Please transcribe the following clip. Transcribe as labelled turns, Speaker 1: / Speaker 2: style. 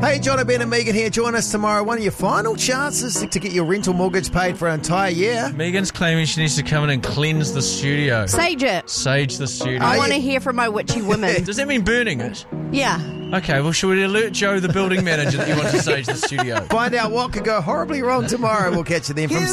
Speaker 1: Hey, John, Ben and Megan here. Join us tomorrow. One of your final chances to get your rental mortgage paid for an entire year.
Speaker 2: Megan's claiming she needs to come in and cleanse the studio.
Speaker 3: Sage it.
Speaker 2: Sage the studio.
Speaker 3: I want to hear from my witchy women.
Speaker 2: Does that mean burning it?
Speaker 3: Yeah.
Speaker 2: Okay, well, shall we alert Joe, the building manager, that you want to sage the studio?
Speaker 1: Find out what could go horribly wrong tomorrow. We'll catch you then from